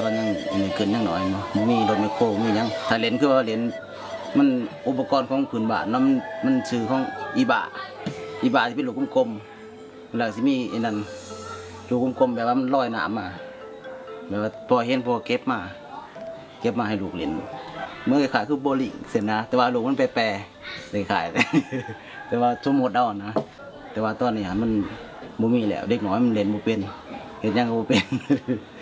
ตอนยังเกินยังหน่อยมีรถไมคโครมียังถ้าเล่นคือว่าเล่นมันอุปกรณ์ของพื้นบ้านมันชื่อของอีบาที่เป็นลูกกลมๆแล้วสิมีไอ้นั่นลูกกลมๆแบบว่ามันลอยน้ำมาแบบว่าพอเห็นพอเก็บมาให้ลูกเล่นเมื่อขายคือโบลิ่งเสร็จนะแต่ว่าลูกมันแปรเลยขายแต่ว่าสมมติเอานะแต่ว่าตอนนี้มันบ่มีแล้วเด็กน้อยมันเล่นบ่เป็นเห็นยังก็บ่เป็น